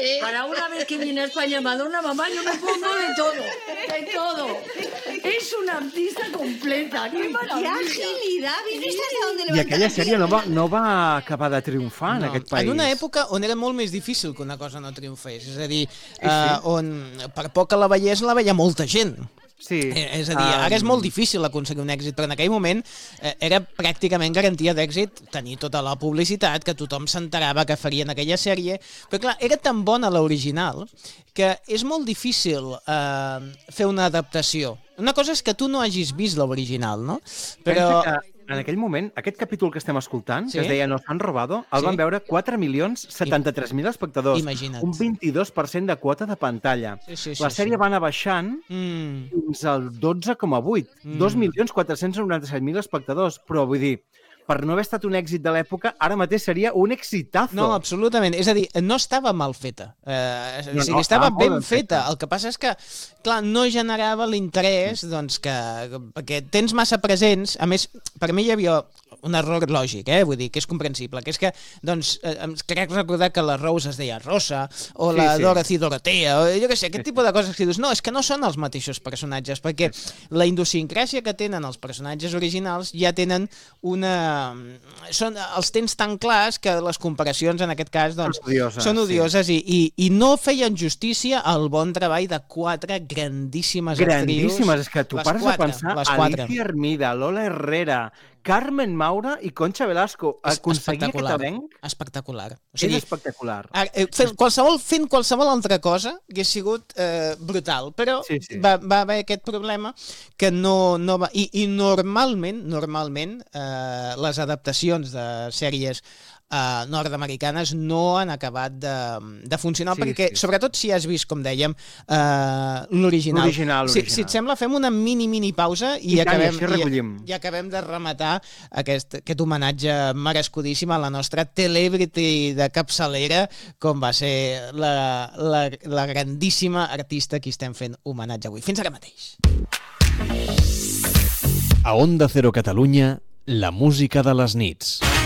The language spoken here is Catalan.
Para una vez que viene a España Madonna, mamá, yo me pongo de todo. De todo. Es una artista completa. ¡Qué maravilla! ¡Qué agilidad! ¿Viste hasta dónde I aquella sèrie no va acabar de triomfar en aquest país. En una època on era molt més difícil que una cosa no triomfés. És a dir, on per poc que la veiés, la veia molta gent. Sí. És a dir, ara és molt difícil aconseguir un èxit, però en aquell moment era pràcticament garantia d'èxit tenir tota la publicitat, que tothom s'enterava que farien aquella sèrie, però clar, era tan bona l'original que és molt difícil fer una adaptació. Una cosa és que tu no hagis vist l'original, no? Però... En aquell moment, aquest capítol que estem escoltant, que es deia Nos han robado, el van veure 4.073.000 espectadors. Imagina't. Un 22% de quota de pantalla. La sèrie va anar baixant fins al 12,8. 2.497.000 espectadors. Però vull dir, per no haver estat un èxit de l'època, ara mateix seria un exitazo. No, absolutament. És a dir, no estava mal feta. O sigui, estava ben feta. El que passa és que, clar, no generava l'interès, doncs, perquè tens massa presents. A més, per mi hi havia un error lògic, vull dir, que és comprensible, que és que, doncs, crec recordar que la Rose es deia Rosa, o la Dorothy Dorotea, o jo què sé, aquest tipus de coses que dius, no, és que no són els mateixos personatges, perquè la idiosincràsia que tenen els personatges originals ja tenen una... els tens tan clars que les comparacions, en aquest cas, doncs, són odioses i no feien justícia al bon treball de 4 grandíssimes actrius. Grandíssimes, és que tu pares a pensar Alicia Hermida, Lola Herrera, Carmen Maura i Concha Velasco. Aconseguir aquest elenc... Espectacular. És espectacular. Fent qualsevol altra cosa hagués sigut brutal, però va haver aquest problema que no va... I normalment les adaptacions de sèries nord-americanes no han acabat de funcionar, perquè sobretot si has vist, com dèiem, l'original. Si et sembla, fem una mini pausa i acabem de rematar aquest homenatge merescudíssim a la nostra celebrity de capçalera, com va ser la grandíssima artista a qui estem fent homenatge avui. Fins ara mateix. A Onda Cero Catalunya, la música de les nits.